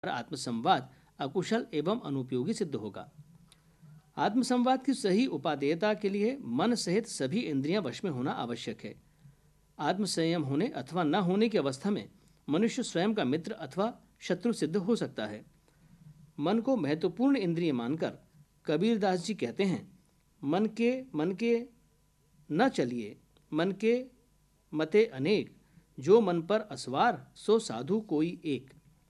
आत्मसंवाद अकुशल एवं अनुपयोगी सिद्ध होगा। आत्मसंवाद की सही उपादेयता के लिए मन सहित सभी इंद्रियां वश में होना आवश्यक है। आत्मसंयम होने अथवा न होने की अवस्था में मनुष्य स्वयं का मित्र अथवा शत्रु सिद्ध हो सकता है। मन को महत्वपूर्ण इंद्रिय मानकर कबीरदास जी कहते हैं, मन के न चलिए, मन के मते अनेक, जो मन पर असवार सो साधु कोई एक।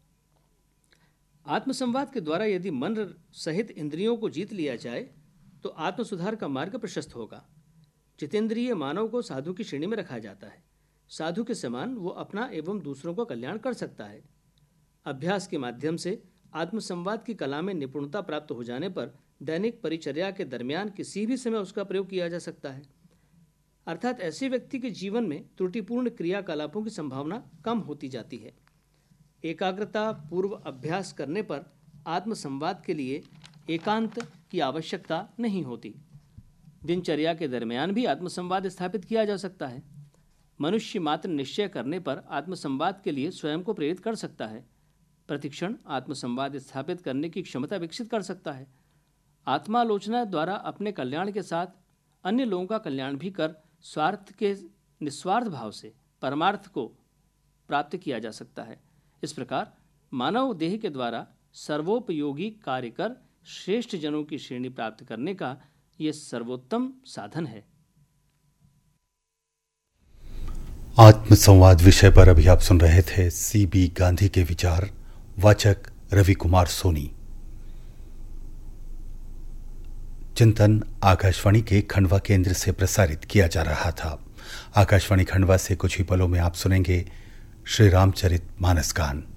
आत्मसंवाद के द्वारा यदि मन सहित इंद्रियों को जीत लिया जाए तो आत्मसुधार का मार्ग प्रशस्त होगा। जितेंद्रिय मानव को साधु की श्रेणी में रखा जाता है। साधु के समान वो अपना एवं दूसरों का कल्याण कर सकता है। अभ्यास के माध्यम से आत्मसंवाद की कला में निपुणता प्राप्त हो जाने पर दैनिक परिचर्या के दरमियान किसी भी समय उसका प्रयोग किया जा सकता है। अर्थात ऐसे व्यक्ति के जीवन में त्रुटिपूर्ण क्रियाकलापों की संभावना कम होती जाती है। एकाग्रता पूर्व अभ्यास करने पर आत्मसंवाद के लिए एकांत की आवश्यकता नहीं होती। दिनचर्या के दरमियान भी आत्मसंवाद स्थापित किया जा सकता है। मनुष्य मात्र निश्चय करने पर आत्मसंवाद के लिए स्वयं को प्रेरित कर सकता है। प्रतिक्षण आत्मसंवाद स्थापित करने की क्षमता विकसित कर सकता है। आत्मालोचना द्वारा अपने कल्याण के साथ अन्य लोगों का कल्याण भी कर स्वार्थ के निस्वार्थ भाव से परमार्थ को प्राप्त किया जा सकता है। इस प्रकार मानव देह के द्वारा सर्वोपयोगी कार्य कर श्रेष्ठ जनों की श्रेणी प्राप्त करने का यह सर्वोत्तम साधन है। आत्मसंवाद विषय पर अभी आप सुन रहे थे सीबी गांधी के विचार। वाचक रवि कुमार सोनी। चिंतन आकाशवाणी के खंडवा केंद्र से प्रसारित किया जा रहा था। आकाशवाणी खंडवा से कुछ ही पलों में आप सुनेंगे श्री रामचरित मानस गान।